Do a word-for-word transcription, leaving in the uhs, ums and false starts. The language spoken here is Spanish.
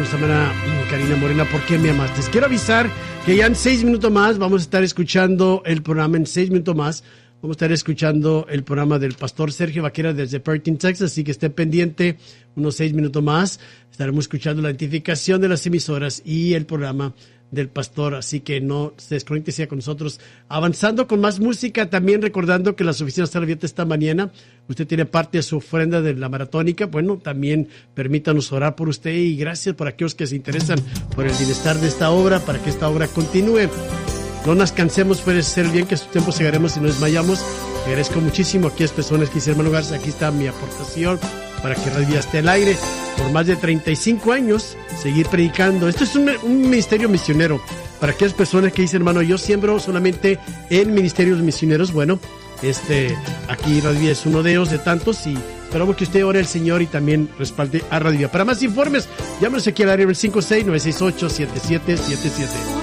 nuestra hermana Karina Morena, ¿por qué me amaste? Quiero avisar que ya en seis minutos más vamos a estar escuchando el programa, en seis minutos más vamos a estar escuchando el programa del pastor Sergio Vaquera desde Perkin, Texas, así que esté pendiente, unos seis minutos más estaremos escuchando la identificación de las emisoras y el programa del pastor, así que no se desconecte, sea con nosotros. Avanzando con más música, también recordando que las oficinas están abiertas esta mañana. Usted tiene parte de su ofrenda de la maratónica. Bueno, también permítanos orar por usted y gracias por aquellos que se interesan por el bienestar de esta obra, para que esta obra continúe. No nos cansemos, puede ser bien que su tiempo llegaremos y no desmayamos. Agradezco muchísimo a aquellas personas que hicieron, hermano Garza, aquí está mi aportación para que Radio Vida esté al aire. Por más de treinta y cinco años, seguir predicando. Esto es un, un ministerio misionero. Para aquellas personas que dicen, hermano, yo siembro solamente en ministerios misioneros. Bueno, este, aquí Radio Vida es uno de ellos, de tantos, y esperamos que usted ore al Señor y también respalde a Radio Vida. Para más informes, llámenos aquí al área cinco seis nueve seis ocho siete siete siete siete.